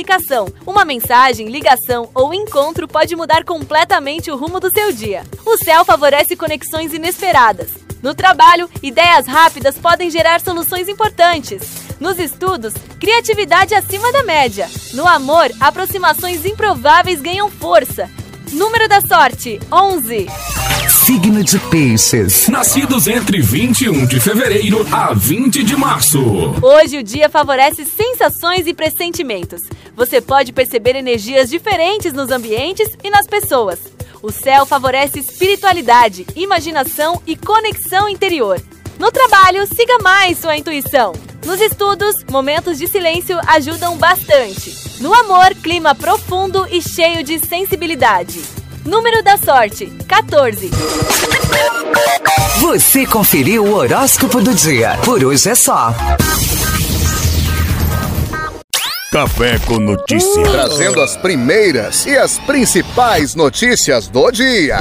aplicação. Uma mensagem, ligação ou encontro pode mudar completamente o rumo do seu dia. O Céu favorece conexões inesperadas. No trabalho, ideias rápidas podem gerar soluções importantes. Nos estudos, criatividade acima da média. No amor, aproximações improváveis ganham força. Número da sorte, 11. Signo de Peixes. Nascidos entre 21 de fevereiro a 20 de março. Hoje o dia favorece sensações e pressentimentos. Você pode perceber energias diferentes nos ambientes e nas pessoas. O céu favorece espiritualidade, imaginação e conexão interior. No trabalho, siga mais sua intuição. Nos estudos, momentos de silêncio ajudam bastante. No amor, clima profundo e cheio de sensibilidade. Número da sorte, 14. Você conferiu o horóscopo do dia. Por hoje é só. Café com Notícias. Trazendo as primeiras e as principais notícias do dia.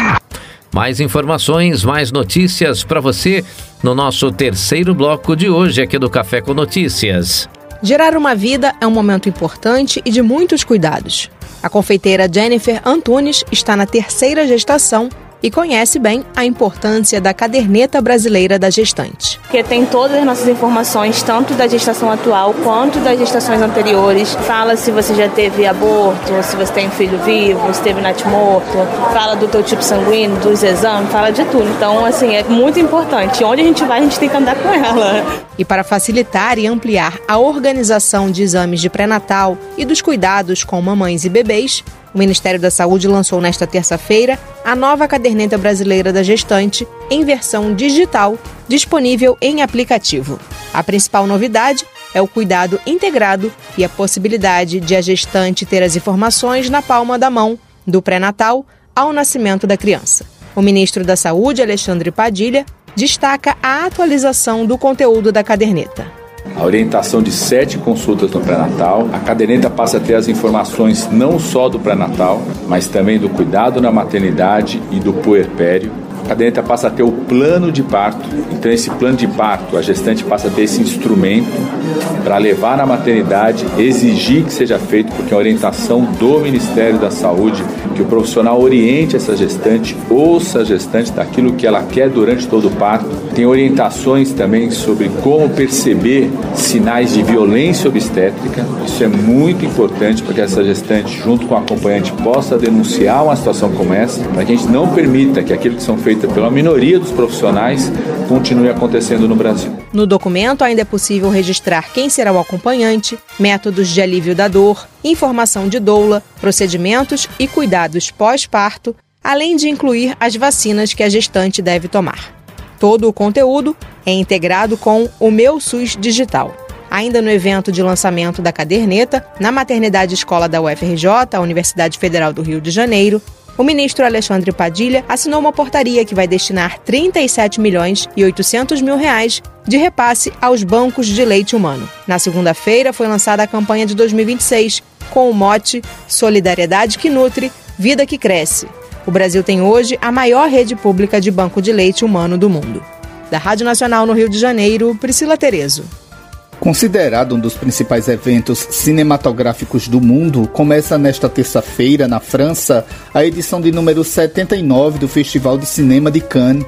Mais informações, mais notícias para você no nosso terceiro bloco de hoje aqui do Café com Notícias. Gerar uma vida é um momento importante e de muitos cuidados. A confeiteira Jennifer Antunes está na terceira gestação e conhece bem a importância da caderneta brasileira da gestante. Porque tem todas as nossas informações, tanto da gestação atual quanto das gestações anteriores. Fala se você já teve aborto, se você tem filho vivo, se teve natimorto. Fala do teu tipo sanguíneo, dos exames, fala de tudo. Então, assim, é muito importante. Onde a gente vai, a gente tem que andar com ela. E para facilitar e ampliar a organização de exames de pré-natal e dos cuidados com mamães e bebês, o Ministério da Saúde lançou nesta terça-feira a nova caderneta brasileira da gestante em versão digital, disponível em aplicativo. A principal novidade é o cuidado integrado e a possibilidade de a gestante ter as informações na palma da mão, do pré-natal ao nascimento da criança. O ministro da Saúde, Alexandre Padilha, destaca a atualização do conteúdo da caderneta. A orientação de 7 consultas no pré-natal. A caderneta passa a ter as informações não só do pré-natal, mas também do cuidado na maternidade e do puerpério. A caderneta passa a ter o plano de parto. Então, esse plano de parto, a gestante passa a ter esse instrumento para levar na maternidade, exigir que seja feito, porque é a orientação do Ministério da Saúde, que o profissional oriente essa gestante, ouça a gestante daquilo que ela quer durante todo o parto. Tem orientações também sobre como perceber sinais de violência obstétrica. Isso é muito importante para que essa gestante, junto com o acompanhante, possa denunciar uma situação como essa, para que a gente não permita que aquilo que são feitas pela minoria dos profissionais continue acontecendo no Brasil. No documento ainda é possível registrar quem será o acompanhante, métodos de alívio da dor, informação de doula, procedimentos e cuidados pós-parto, além de incluir as vacinas que a gestante deve tomar. Todo o conteúdo é integrado com o Meu SUS Digital. Ainda no evento de lançamento da caderneta, na Maternidade Escola da UFRJ, a Universidade Federal do Rio de Janeiro, o ministro Alexandre Padilha assinou uma portaria que vai destinar 37 milhões e 800 mil reais de repasse aos bancos de leite humano. Na segunda-feira foi lançada a campanha de 2026, com o mote Solidariedade que nutre, vida que cresce. O Brasil tem hoje a maior rede pública de banco de leite humano do mundo. Da Rádio Nacional no Rio de Janeiro, Priscila Terezo. Considerado um dos principais eventos cinematográficos do mundo, começa nesta terça-feira, na França, a edição de número 79 do Festival de Cinema de Cannes.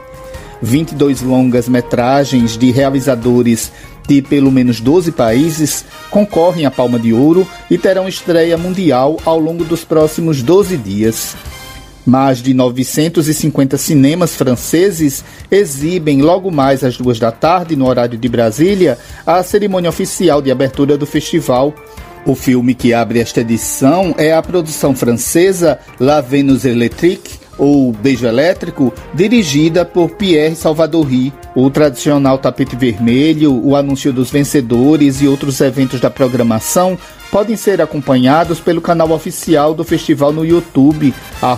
22 longas-metragens de realizadores de pelo menos 12 países concorrem à Palma de Ouro e terão estreia mundial ao longo dos próximos 12 dias. Mais de 950 cinemas franceses exibem logo mais às 14h, no horário de Brasília, a cerimônia oficial de abertura do festival. O filme que abre esta edição é a produção francesa La Vénus Électrique, ou Beijo Elétrico, dirigida por Pierre Salvadori. O tradicional tapete vermelho, o anúncio dos vencedores e outros eventos da programação podem ser acompanhados pelo canal oficial do festival no YouTube,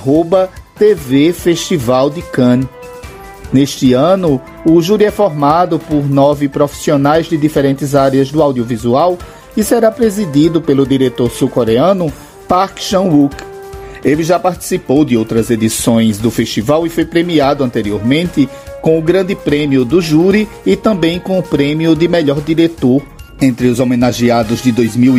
@TV Festival de Cannes. Neste ano, o júri é formado por 9 profissionais de diferentes áreas do audiovisual e será presidido pelo diretor sul-coreano Park Chan-wook. Ele já participou de outras edições do festival e foi premiado anteriormente com o Grande Prêmio do Júri e também com o Prêmio de Melhor Diretor. Entre os homenageados de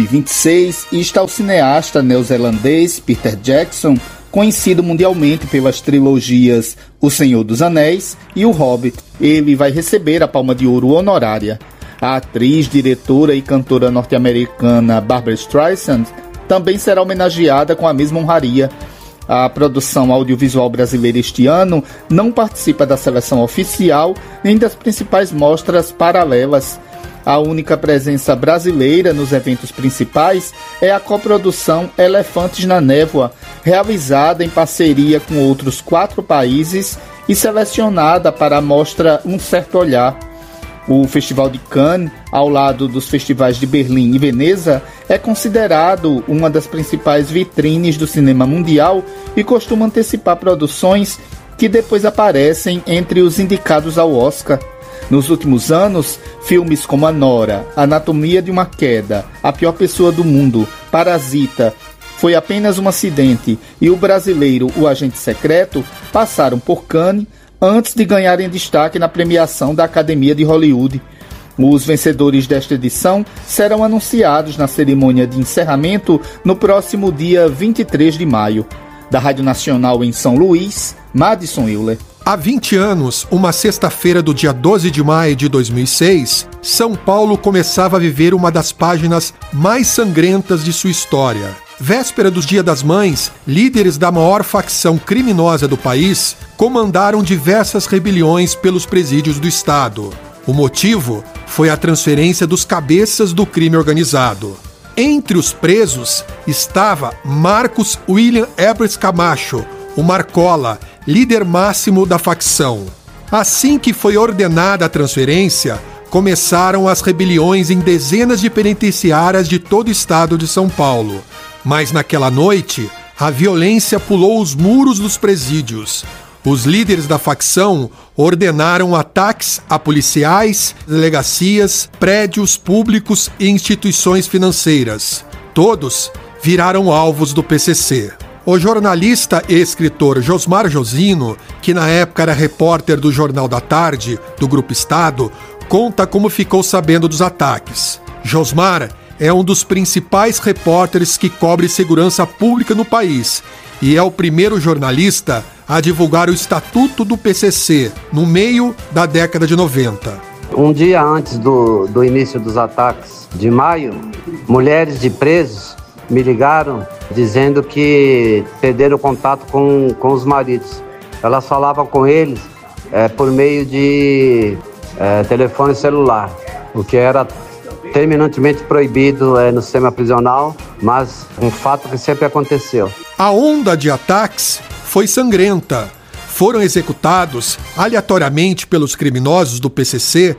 2026 está o cineasta neozelandês Peter Jackson, conhecido mundialmente pelas trilogias O Senhor dos Anéis e O Hobbit. Ele vai receber a Palma de Ouro honorária. A atriz, diretora e cantora norte-americana Barbra Streisand também será homenageada com a mesma honraria. A produção audiovisual brasileira este ano não participa da seleção oficial nem das principais mostras paralelas. A única presença brasileira nos eventos principais é a coprodução Elefantes na Névoa, realizada em parceria com outros 4 países e selecionada para a mostra Um Certo Olhar. O Festival de Cannes, ao lado dos festivais de Berlim e Veneza, é considerado uma das principais vitrines do cinema mundial e costuma antecipar produções que depois aparecem entre os indicados ao Oscar. Nos últimos anos, filmes como Anora, Anatomia de uma Queda, A Pior Pessoa do Mundo, Parasita, Foi Apenas um Acidente e o brasileiro O Agente Secreto passaram por Cannes antes de ganharem destaque na premiação da Academia de Hollywood. Os vencedores desta edição serão anunciados na cerimônia de encerramento no próximo dia 23 de maio. Da Rádio Nacional em São Luís, Madison Euler. Há 20 anos, uma sexta-feira do dia 12 de maio de 2006, São Paulo começava a viver uma das páginas mais sangrentas de sua história. Véspera do Dia das Mães, líderes da maior facção criminosa do país comandaram diversas rebeliões pelos presídios do Estado. O motivo foi a transferência dos cabeças do crime organizado. Entre os presos estava Marcos William Ebres Camacho, o Marcola, líder máximo da facção. Assim que foi ordenada a transferência, começaram as rebeliões em dezenas de penitenciárias de todo o estado de São Paulo. Mas naquela noite, a violência pulou os muros dos presídios. Os líderes da facção ordenaram ataques a policiais, delegacias, prédios públicos e instituições financeiras. Todos viraram alvos do PCC. O jornalista e escritor Josmar Josino, que na época era repórter do Jornal da Tarde, do Grupo Estado, conta como ficou sabendo dos ataques. Josmar é um dos principais repórteres que cobre segurança pública no país e é o primeiro jornalista a divulgar o Estatuto do PCC no meio da década de 90. Um dia antes do início dos ataques de maio, mulheres de presos me ligaram dizendo que perderam contato com os maridos. Elas falavam com eles por meio de telefone celular, o que era terminantemente proibido no sistema prisional, mas um fato que sempre aconteceu. A onda de ataques foi sangrenta. Foram executados aleatoriamente pelos criminosos do PCC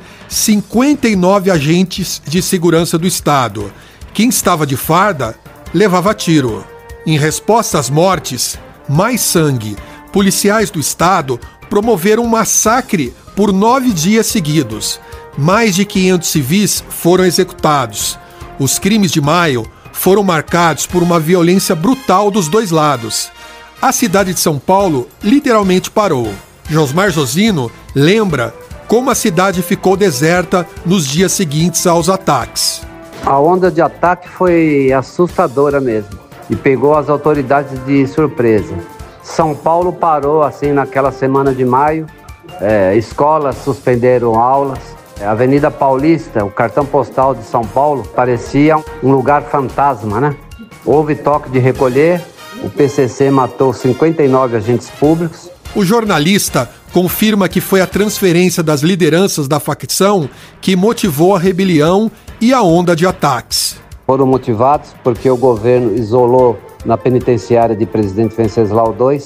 59 agentes de segurança do Estado. Quem estava de farda levava tiro. Em resposta às mortes, mais sangue. Policiais do Estado promoveram um massacre por 9 dias seguidos. Mais de 500 civis foram executados. Os crimes de maio foram marcados por uma violência brutal dos dois lados. A cidade de São Paulo literalmente parou. Josmar Josino lembra como a cidade ficou deserta nos dias seguintes aos ataques. A onda de ataque foi assustadora mesmo e pegou as autoridades de surpresa. São Paulo parou assim naquela semana de maio, escolas suspenderam aulas, a Avenida Paulista, o cartão postal de São Paulo, parecia um lugar fantasma, né? Houve toque de recolher, o PCC matou 59 agentes públicos. O jornalista confirma que foi a transferência das lideranças da facção que motivou a rebelião e a onda de ataques. Foram motivados porque o governo isolou na penitenciária de Presidente Venceslau II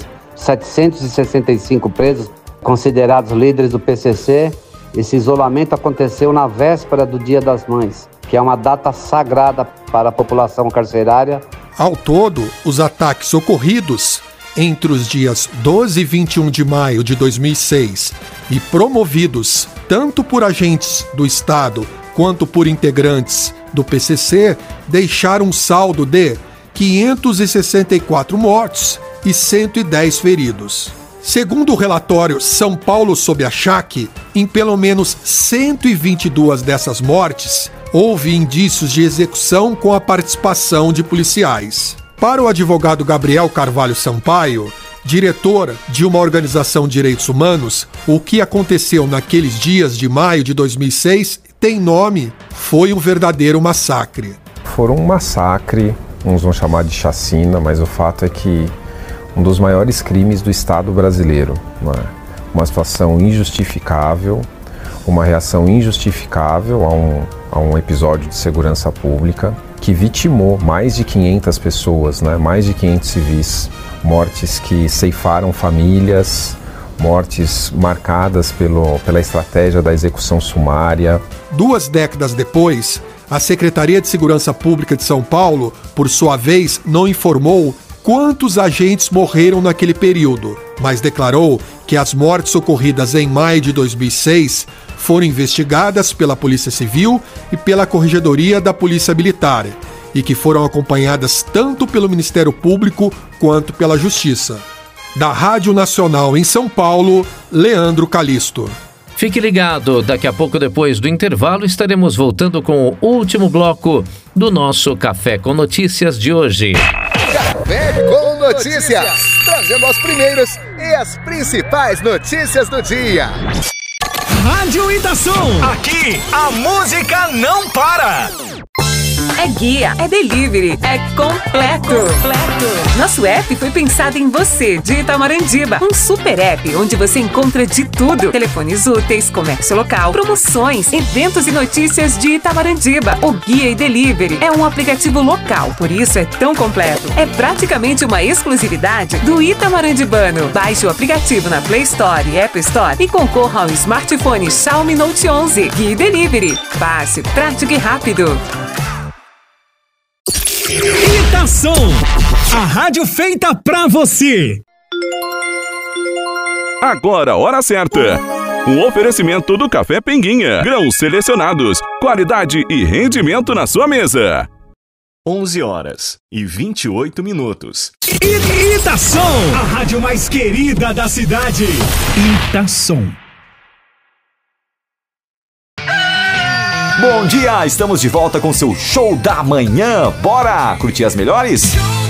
765 presos considerados líderes do PCC. Esse isolamento aconteceu na véspera do Dia das Mães, que é uma data sagrada para a população carcerária. Ao todo, os ataques ocorridos entre os dias 12 e 21 de maio de 2006 e promovidos tanto por agentes do Estado quanto por integrantes do PCC deixaram um saldo de 564 mortos e 110 feridos. Segundo o relatório São Paulo sob Achaque, em pelo menos 122 dessas mortes, houve indícios de execução com a participação de policiais. Para o advogado Gabriel Carvalho Sampaio, diretor de uma organização de direitos humanos, o que aconteceu naqueles dias de maio de 2006 tem nome, foi um verdadeiro massacre. Foram um massacre, uns vão chamar de chacina, mas o fato é que um dos maiores crimes do Estado brasileiro, uma situação injustificável, uma reação injustificável a um episódio de segurança pública que vitimou mais de 500 pessoas, mais de 500 civis, mortes que ceifaram famílias, mortes marcadas pela estratégia da execução sumária. 2 décadas depois, a Secretaria de Segurança Pública de São Paulo, por sua vez, não informou quantos agentes morreram naquele período, mas declarou que as mortes ocorridas em maio de 2006 foram investigadas pela Polícia Civil e pela Corregedoria da Polícia Militar e que foram acompanhadas tanto pelo Ministério Público quanto pela Justiça. Da Rádio Nacional em São Paulo, Leandro Calisto. Fique ligado, daqui a pouco depois do intervalo estaremos voltando com o último bloco do nosso Café com Notícias de hoje. Café com Notícias, trazendo as primeiras e as principais notícias do dia. Rádio Itação, aqui a música não para. É guia, é delivery, é completo. Nosso app foi pensado em você, de Itamarandibá. Um super app onde você encontra de tudo. Telefones úteis, comércio local, promoções, eventos e notícias de Itamarandibá. O Guia e Delivery é um aplicativo local, por isso é tão completo. É praticamente uma exclusividade do itamarandibano. Baixe o aplicativo na Play Store e App Store e concorra ao smartphone Xiaomi Note 11. Guia e Delivery. Fácil, prático e rápido. Itação, a rádio feita pra você. Agora, hora certa. Um oferecimento do Café Pinguinha. Grãos selecionados, qualidade e rendimento na sua mesa. 11h28. Itação, a rádio mais querida da cidade. Itação. Bom dia, estamos de volta com seu Show da Manhã. Bora curtir as melhores?